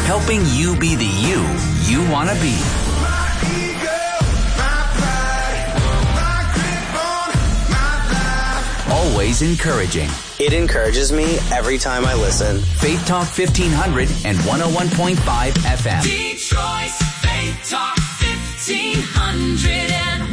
helping you be the you want to be. Always encouraging. It encourages me every time I listen. Faith Talk 1500 and 101.5 FM. Detroit's Faith Talk 1500 and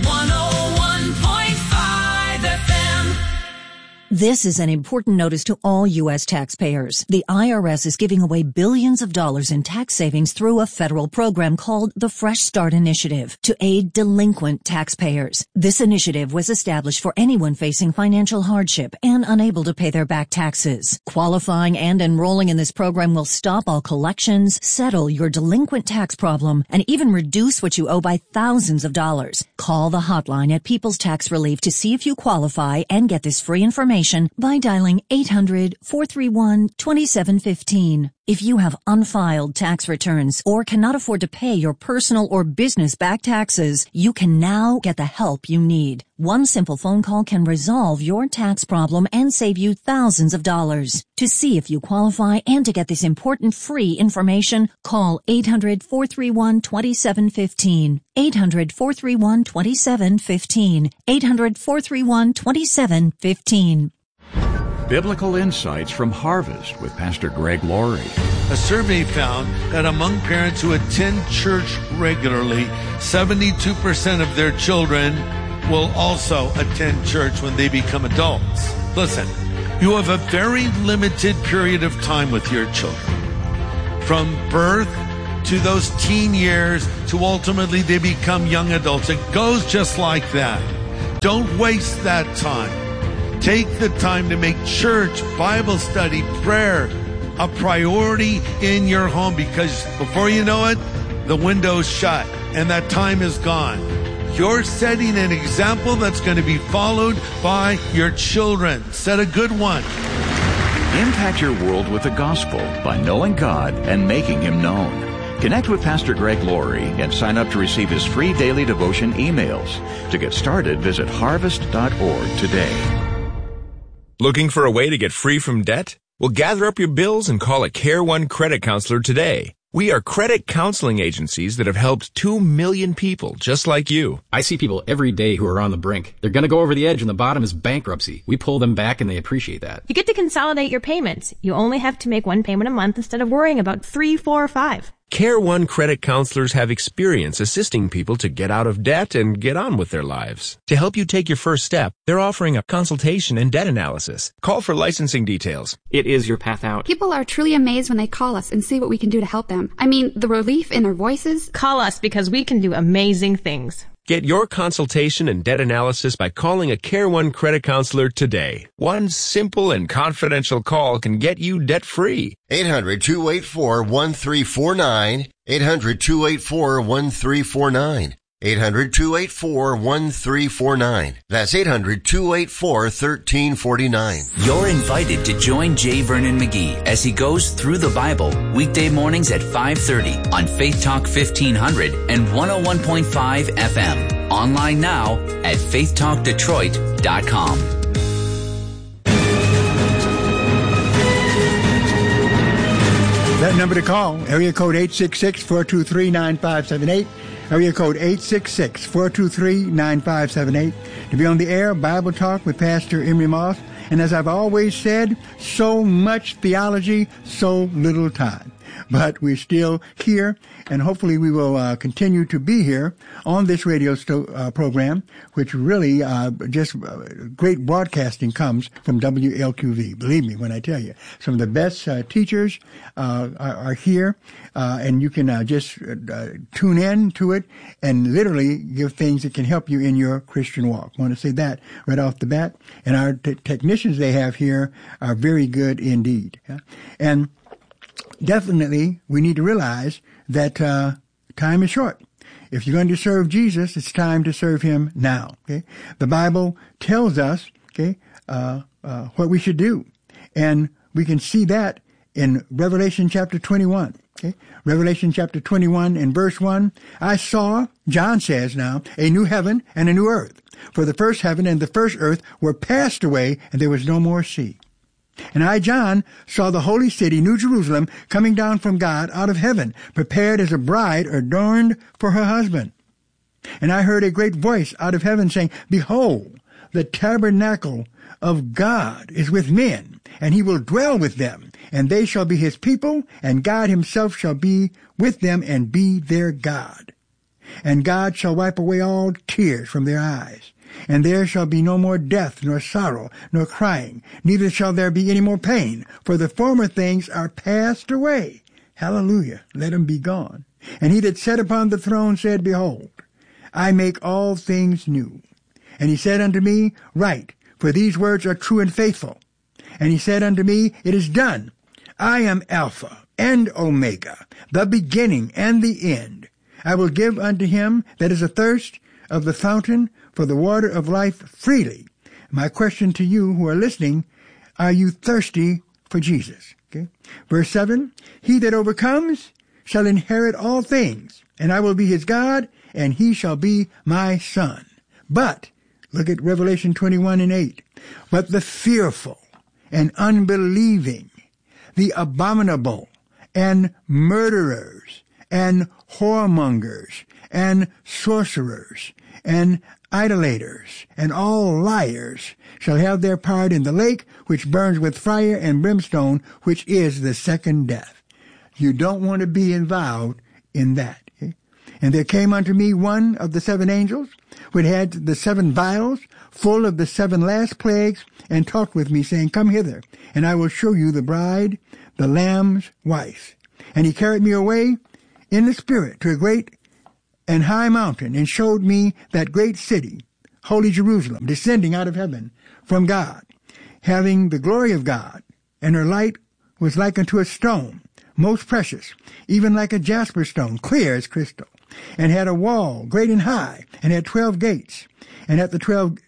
101.5 FM. This is an important notice to all U.S. taxpayers. The IRS is giving away billions of dollars in tax savings through a federal program called the Fresh Start Initiative to aid delinquent taxpayers. This initiative was established for anyone facing financial hardship and unable to pay their back taxes. Qualifying and enrolling in this program will stop all collections, settle your delinquent tax problem, and even reduce what you owe by thousands of dollars. Call the hotline at People's Tax Relief to see if you qualify and get this free information by dialing 800-431-2715. If you have unfiled tax returns or cannot afford to pay your personal or business back taxes, you can now get the help you need. One simple phone call can resolve your tax problem and save you thousands of dollars. To see if you qualify and to get this important free information, call 800-431-2715. 800-431-2715. 800-431-2715. Biblical Insights from Harvest with Pastor Greg Laurie. A survey found that among parents who attend church regularly, 72% of their children will also attend church when they become adults. Listen, you have a very limited period of time with your children. From birth to those teen years to ultimately they become young adults. It goes just like that. Don't waste that time. Take the time to make church, Bible study, prayer a priority in your home, because before you know it, the window's shut and that time is gone. You're setting an example that's going to be followed by your children. Set a good one. Impact your world with the gospel by knowing God and making Him known. Connect with Pastor Greg Laurie and sign up to receive his free daily devotion emails. To get started, visit harvest.org today. Looking for a way to get free from debt? Well, gather up your bills and call a Care One credit counselor today. We are credit counseling agencies that have helped 2 million people just like you. I see people every day who are on the brink. They're going to go over the edge and the bottom is bankruptcy. We pull them back and they appreciate that. You get to consolidate your payments. You only have to make one payment a month instead of worrying about 3, 4, or 5. Care One credit counselors have experience assisting people to get out of debt and get on with their lives. To help you take your first step, they're offering a consultation and debt analysis. Call for licensing details. It is your path out. People are truly amazed when they call us and see what we can do to help them. I mean, the relief in their voices. Call us because we can do amazing things. Get your consultation and debt analysis by calling a Care One credit counselor today. One simple and confidential call can get you debt-free. 800-284-1349. 800-284-1349. 800-284-1349. That's 800-284-1349. You're invited to join J. Vernon McGee as he goes through the Bible weekday mornings at 5:30 on Faith Talk 1500 and 101.5 FM. Online now at faithtalkdetroit.com. That number to call, area code 866-423-9578. Area code 866-423-9578. To be on the air, Bible Talk with Pastor Emery Moss. And as I've always said, so much theology, so little time. But we're still here, and hopefully we will continue to be here on this radio program, which really just great broadcasting comes from WLQV. Believe me when I tell you. Some of the best teachers are here, and you can just tune in to it and literally give things that can help you in your Christian walk. I want to say that right off the bat. And our technicians they have here are very good indeed. Yeah? And definitely, we need to realize that time is short. If you're going to serve Jesus, it's time to serve Him now. Okay, the Bible tells us, okay, what we should do, and we can see that in Revelation chapter 21. Okay, Revelation chapter 21 and verse 1. I saw, John says now, a new heaven and a new earth. For the first heaven and the first earth were passed away, and there was no more sea. And I, John, saw the holy city, New Jerusalem, coming down from God out of heaven, prepared as a bride adorned for her husband. And I heard a great voice out of heaven saying, Behold, the tabernacle of God is with men, and he will dwell with them, and they shall be his people, and God himself shall be with them and be their God. And God shall wipe away all tears from their eyes. And there shall be no more death, nor sorrow, nor crying, neither shall there be any more pain, for the former things are passed away. Hallelujah, let them be gone. And he that sat upon the throne said, Behold, I make all things new. And he said unto me, Write, for these words are true and faithful. And he said unto me, It is done. I am Alpha and Omega, the beginning and the end. I will give unto him that is athirst of the fountain for the water of life freely. My question to you who are listening, are you thirsty for Jesus? Okay. Verse 7, He that overcomes shall inherit all things, and I will be his God, and he shall be my son. But, look at Revelation 21:8, but the fearful and unbelieving, the abominable, and murderers, and whoremongers, and sorcerers, and idolaters, and all liars shall have their part in the lake which burns with fire and brimstone, which is the second death. You don't want to be involved in that. Okay? And there came unto me one of the seven angels, which had the seven vials, full of the seven last plagues, and talked with me, saying, Come hither, and I will show you the bride, the Lamb's wife. And he carried me away in the Spirit to a great and high mountain, and showed me that great city, holy Jerusalem, descending out of heaven from God, having the glory of God, and her light was like unto a stone, most precious, even like a jasper stone, clear as crystal, and had a wall great and high, and had 12 gates, and at the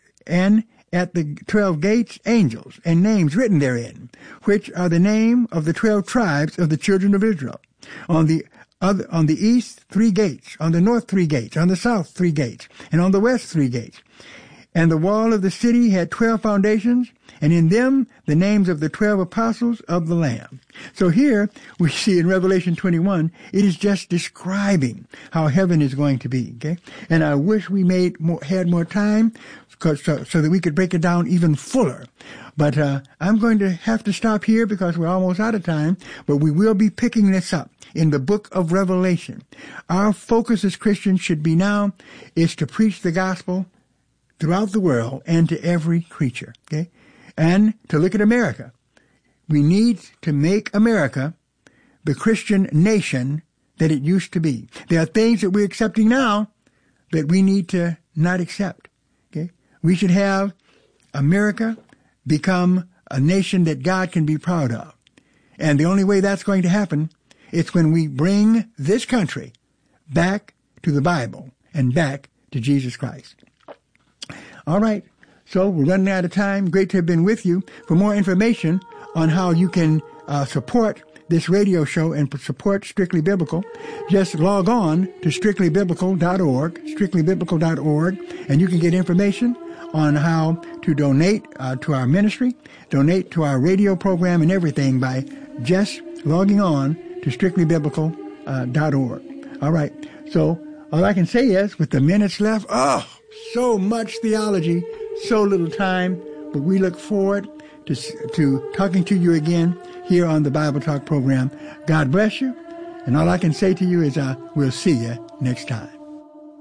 12 gates angels, and names written therein, which are the name of the 12 tribes of the children of Israel. On the east 3 gates, on the north 3 gates, on the south 3 gates, and on the west 3 gates. And the wall of the city had 12 foundations, and in them the names of the 12 apostles of the Lamb. So here we see in Revelation 21, it is just describing how heaven is going to be. Okay, and I wish we had more time, so that we could break it down even fuller. But I'm going to have to stop here because we're almost out of time. But we will be picking this up in the book of Revelation. Our focus as Christians should be now is to preach the gospel throughout the world and to every creature, okay? And to look at America. We need to make America the Christian nation that it used to be. There are things that we're accepting now that we need to not accept, okay? We should have America become a nation that God can be proud of. And the only way that's going to happen is when we bring this country back to the Bible and back to Jesus Christ. All right, so we're running out of time. Great to have been with you. For more information on how you can support this radio show and support Strictly Biblical, just log on to strictlybiblical.org, and you can get information on how to donate to our ministry, donate to our radio program and everything by just logging on to strictlybiblical.org. All right, so all I can say is, with the minutes left, so much theology, so little time, but we look forward to talking to you again here on the Bible Talk program. God bless you, and all I can say to you is we'll see you next time.